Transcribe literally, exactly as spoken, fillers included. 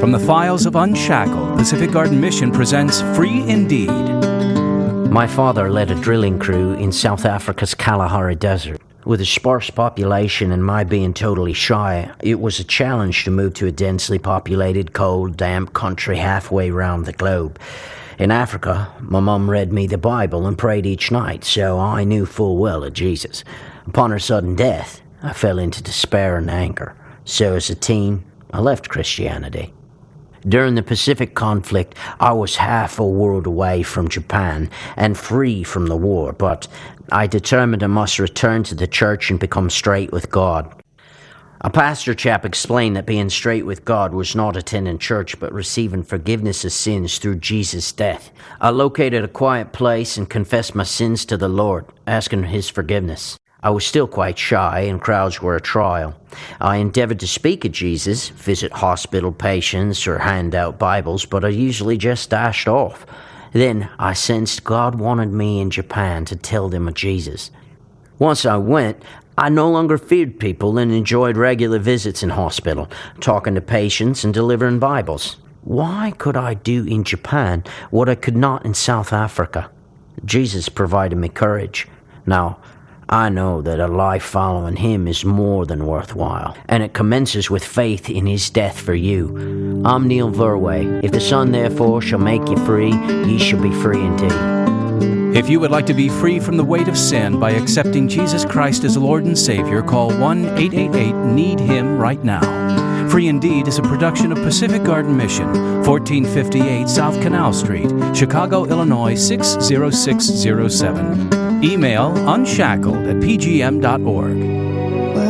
From the files of Unshackled, Pacific Garden Mission presents Free Indeed. My father led a drilling crew in South Africa's Kalahari Desert. With a sparse population and my being totally shy, it was a challenge to move to a densely populated, cold, damp country halfway round the globe. In Africa, my mum read me the Bible and prayed each night, so I knew full well of Jesus. Upon her sudden death, I fell into despair and anger. So as a teen, I left Christianity. During the Pacific conflict, I was half a world away from Japan and free from the war, but I determined I must return to the church and become straight with God. A pastor chap explained that being straight with God was not attending church, but receiving forgiveness of sins through Jesus' death. I located a quiet place and confessed my sins to the Lord, asking His forgiveness. I was still quite shy, and crowds were a trial. I endeavored to speak of Jesus, visit hospital patients, or hand out Bibles, but I usually just dashed off. Then I sensed God wanted me in Japan to tell them of Jesus. Once I went, I no longer feared people and enjoyed regular visits in hospital, talking to patients and delivering Bibles. Why could I do in Japan what I could not in South Africa? Jesus provided me courage. Now, I know that a life following Him is more than worthwhile, and it commences with faith in His death for you. I'm Neil Verway. If the Son therefore shall make you free, ye shall be free indeed. If you would like to be free from the weight of sin by accepting Jesus Christ as Lord and Savior, call one eight eight eight need him right now. Free Indeed is a production of Pacific Garden Mission, fourteen fifty-eight South Canal Street, Chicago, Illinois six zero six zero seven. Email unshackled at p g m dot org.